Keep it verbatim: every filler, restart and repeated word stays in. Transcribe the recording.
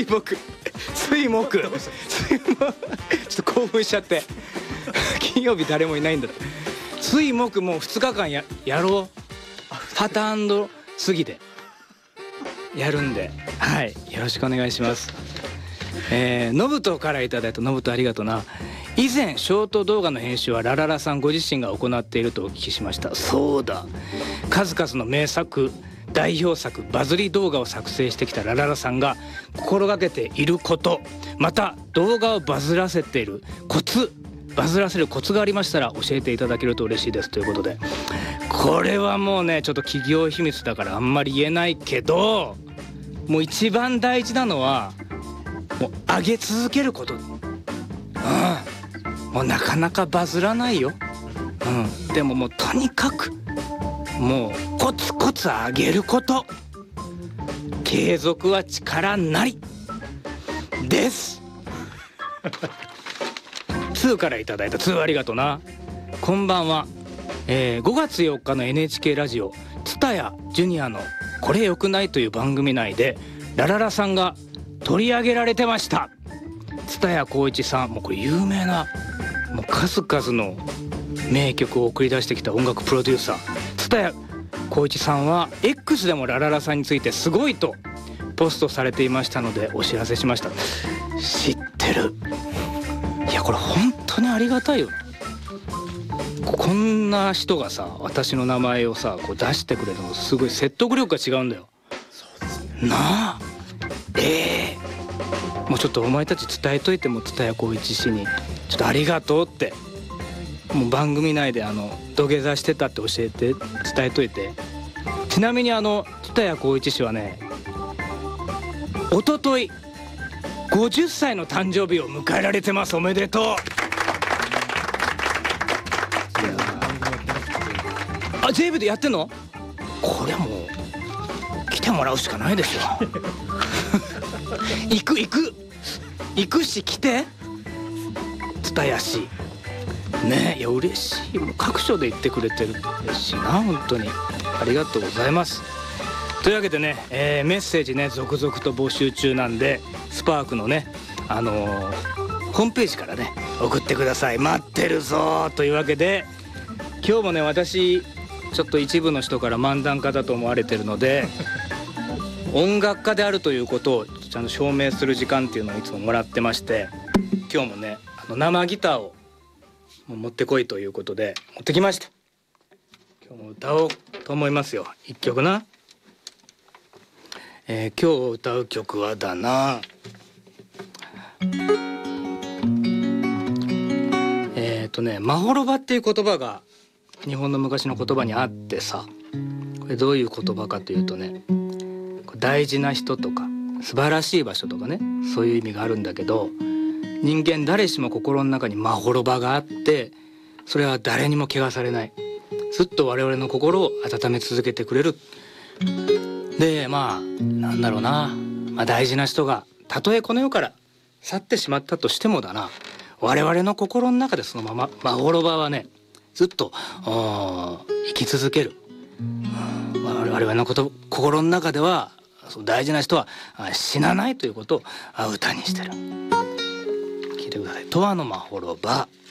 水木水木水木ちょっと興奮しちゃって金曜日誰もいないんだって。水木もうふつかかん や, やろうパターン次でやるんで、はい、よろしくお願いします。えー、のぶとからいただいた。のぶとありがとうな。以前ショート動画の編集はラララさんご自身が行っているとお聞きしました。そうだ、数々の名作代表作バズり動画を作成してきたラララさんが心がけていること、また動画をバズらせているコツ、バズらせるコツがありましたら教えていただけると嬉しいですということで、これはもうねちょっと企業秘密だからあんまり言えないけど、もう一番大事なのはもう上げ続けること。うん、もうなかなかバズらないよ。うん、でももうとにかくもうコツコツ上げること、継続は力なりですにからいただいたにありがとな。こんばんは、えー、ごがつよっかの エヌエイチケー ラジオツタヤジュニアのこれよくないという番組内でラララさんが取り上げられてました。蔦谷好位置さん、もうこれ有名なもう数々の名曲を送り出してきた音楽プロデューサー蔦谷好位置さんは X でもラララさんについてすごいとポストされていましたのでお知らせしました。知ってる。いやこれ本当にありがたいよ。こんな人がさ私の名前をさこう出してくれるのすごい説得力が違うんだよ。そうですね。なあ、ええー、もうちょっとお前たち伝えといても蔦谷好位置氏にちょっとありがとうってもう番組内であの土下座してたって教えて伝えといて。ちなみにあの蔦谷好位置氏はねおとといごじゅっさいの誕生日を迎えられてます。おめでとう。あ、ジェイブでやってんの？これもう来てもらうしかないでしょ行く行く行くし来て蔦谷氏ねえ。いや嬉しい。もう各所で言ってくれてるしな、本当にありがとうございます。というわけでね、えー、メッセージね続々と募集中なんでスパークのねあのー、ホームページからね送ってください。待ってるぞというわけで今日もね私ちょっと一部の人から漫談家だと思われてるので音楽家であるということをちゃんと証明する時間っていうのをいつももらってまして、今日もねあの生ギターを持ってこいということで持ってきました。今日も歌おうと思いますよ。一曲な、えー、今日歌う曲はだな、えっとねまほろばっていう言葉が日本の昔の言葉にあってさ、これどういう言葉かというとね、大事な人とか素晴らしい場所とかねそういう意味があるんだけど、人間誰しも心の中にまほろばがあって、それは誰にも汚されない、ずっと我々の心を温め続けてくれる。でまあなんだろうな、まあ、大事な人がたとえこの世から去ってしまったとしてもだな、我々の心の中でそのまままほろばはねずっと生き続ける。我々のこと心の中では大事な人は死なないということを歌にしてる。聞いてください。永遠のまほろば。